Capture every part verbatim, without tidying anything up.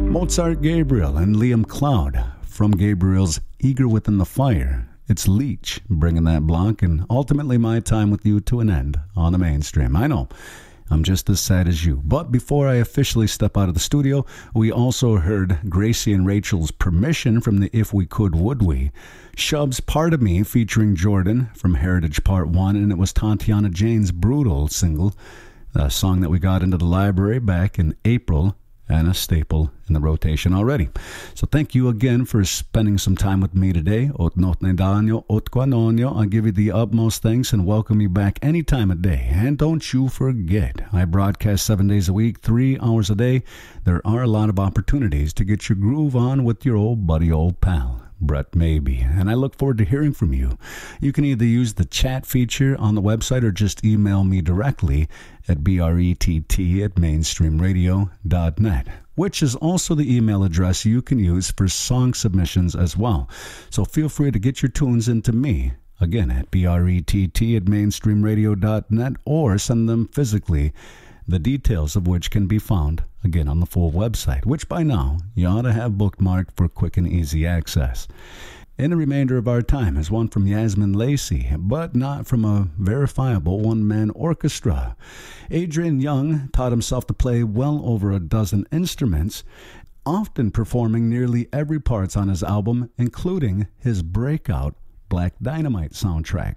Mozart Gabriel and Liam Cloud from Gabriel's Eager Within the Fire. It's Leech bringing that block and ultimately my time with you to an end on the mainstream. I know, I'm just as sad as you. But before I officially step out of the studio, we also heard Gracie and Rachel's Permission from the If We Could, Would We? Shub's Part of Me featuring Jordan from Heritage Part one, and it was Tatiana Jane's Brutal single, a song that we got into the library back in April and a staple in the rotation already. So thank you again for spending some time with me today. Ot notne danyo, ot quanonio. I give you the utmost thanks and welcome you back any time of day. And don't you forget, I broadcast seven days a week, three hours a day. There are a lot of opportunities to get your groove on with your old buddy, old pal, Brett Maybe, and I look forward to hearing from you. You can either use the chat feature on the website or just email me directly at brett at mainstream radio dot net, which is also the email address you can use for song submissions as well. So feel free to get your tunes into me, again, at brett at mainstream radio dot net, or send them physically, the details of which can be found, again, on the full website, which by now you ought to have bookmarked for quick and easy access. And the remainder of our time is one from Yasmin Lacey, but not from a verifiable one-man orchestra. Adrian Young taught himself to play well over a dozen instruments, often performing nearly every part on his album, including his breakout Black Dynamite soundtrack,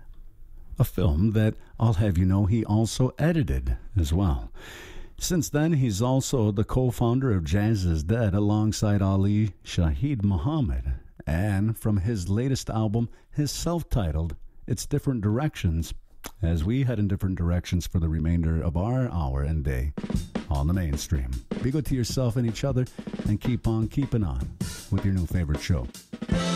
a film that I'll have you know he also edited as well. Since then, he's also the co-founder of Jazz is Dead alongside Ali Shaheed Muhammad. And from his latest album, his self-titled, It's Different Directions, as we head in different directions for the remainder of our hour and day on the mainstream. Be good to yourself and each other, and keep on keeping on with your new favorite show.